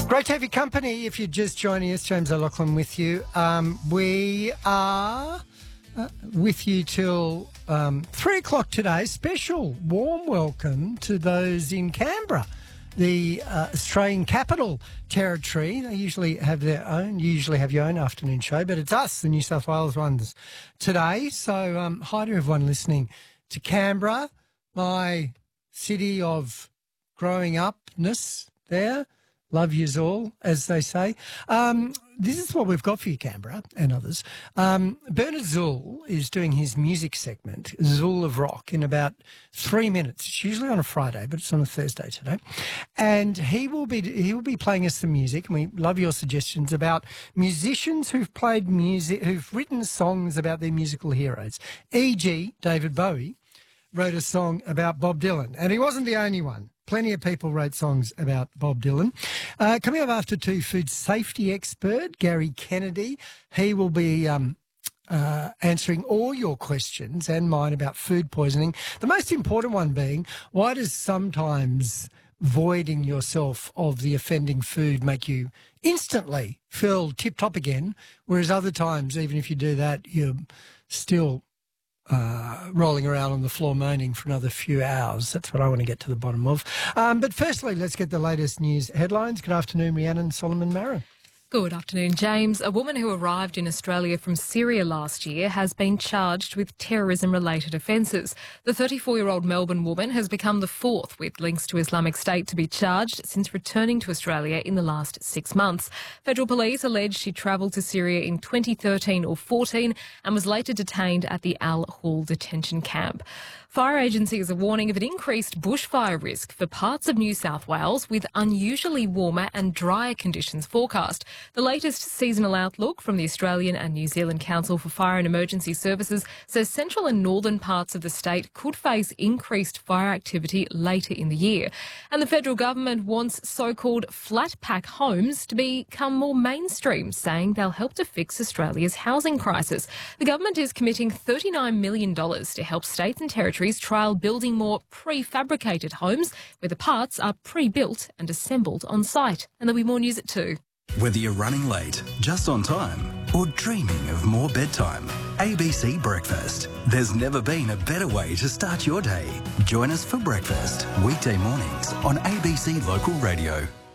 Great to have your company. If you're just joining us, James O'Loughlin with you. We are with you till 3 o'clock today. Special warm welcome to those in Canberra, the Australian Capital Territory. They usually have your own afternoon show, but it's us, the New South Wales ones, today. So hi to everyone listening to Canberra, my city of growing upness there. Love yous all, as they say. This is what we've got for you, Canberra and others. Bernard Zool is doing his music segment, Zool of Rock, in about 3 minutes. It's usually on a Friday, but it's on a Thursday today. And he will be playing us some music, and we love your suggestions about musicians who've played music, who've written songs about their musical heroes. E.g., David Bowie wrote a song about Bob Dylan, and he wasn't the only one. Plenty of people wrote songs about Bob Dylan. Coming up after 2, food safety expert Gary Kennedy. He will be answering all your questions and mine about food poisoning. The most important one being, why does sometimes voiding yourself of the offending food make you instantly feel tip-top again, whereas other times, even if you do that, you're still rolling around on the floor moaning for another few hours. That's what I want to get to the bottom of. But firstly, let's get the latest news headlines. Good afternoon, Rhiannon Solomon-Marin. Good afternoon, James. A woman who arrived in Australia from Syria last year has been charged with terrorism-related offences. The 34-year-old Melbourne woman has become the fourth with links to Islamic State to be charged since returning to Australia in the last 6 months. Federal police allege she travelled to Syria in 2013 or 14 and was later detained at the Al Hol detention camp. Fire agencies are warning of an increased bushfire risk for parts of New South Wales with unusually warmer and drier conditions forecast. The latest seasonal outlook from the Australian and New Zealand Council for Fire and Emergency Services says central and northern parts of the state could face increased fire activity later in the year. And the federal government wants so-called flat pack homes to become more mainstream, saying they'll help to fix Australia's housing crisis. The government is committing $39 million to help states and territories trial building more prefabricated homes where the parts are pre-built and assembled on site. And there'll be more news at 2. Whether you're running late, just on time, or dreaming of more bedtime, ABC Breakfast. There's never been a better way to start your day. Join us for breakfast, weekday mornings on ABC Local Radio.